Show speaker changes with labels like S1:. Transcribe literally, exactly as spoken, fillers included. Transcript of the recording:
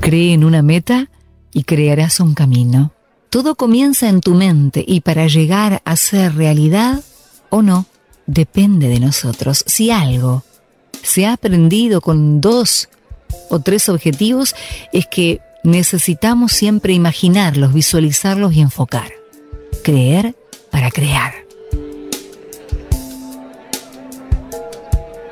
S1: Cree en una meta y crearás un camino. Todo comienza en tu mente y para llegar a ser realidad o no, depende de nosotros. Si algo se ha aprendido con dos o tres objetivos, es que necesitamos siempre imaginarlos, visualizarlos y enfocar. Creer para crear.